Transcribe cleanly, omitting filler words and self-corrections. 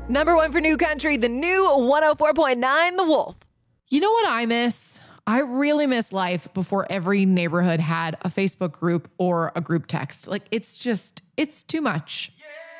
Number one for New Country, the new 104.9 The Wolf. You know what I miss? I really miss life before every neighborhood had a Facebook group or a group text. Like, it's too much.